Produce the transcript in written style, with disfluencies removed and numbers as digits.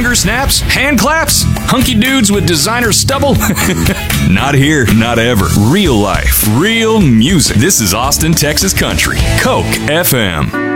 finger snaps, hand claps, hunky dudes with designer stubble? Not here, not ever. Real life, real music. This is Austin, Texas Country. Coke FM.